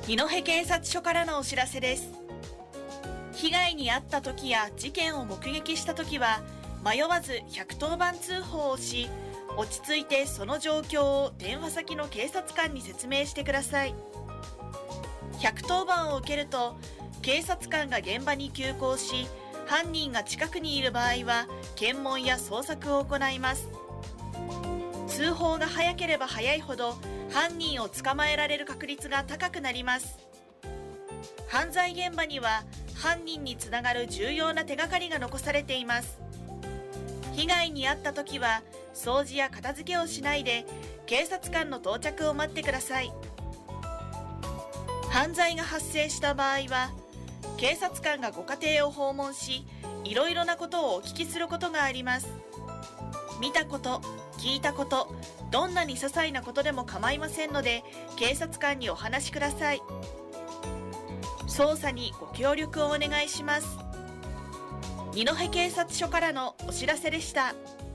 二戸警察署からのお知らせです。被害に遭った時や事件を目撃した時は、迷わず110番通報をし、落ち着いてその状況を電話先の警察官に説明してください。110番を受けると、警察官が現場に急行し、犯人が近くにいる場合は、検問や捜索を行います。通報が早ければ早いほど、犯人を捕まえられる確率が高くなります。犯罪現場には、犯人につながる重要な手がかりが残されています。被害に遭った時は、掃除や片付けをしないで、警察官の到着を待ってください。犯罪が発生した場合は、警察官がご家庭を訪問し、いろいろなことをお聞きすることがあります。見たこと、聞いたこと、どんなに些細なことでも構いませんので、警察官にお話しください。捜査にご協力をお願いします。二戸警察署からのお知らせでした。